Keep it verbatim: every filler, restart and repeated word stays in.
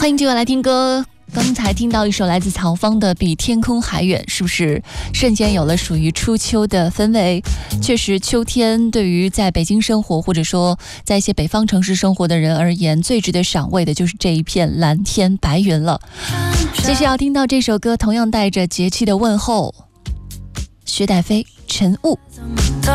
欢迎继续来听歌。刚才听到一首来自曹方的《比天空还远》，是不是瞬间有了属于初秋的氛围？确实，秋天对于在北京生活或者说在一些北方城市生活的人而言，最值得赏味的就是这一片蓝天白云了。接下来要听到这首歌，同样带着节气的问候，薛带飞《晨雾》。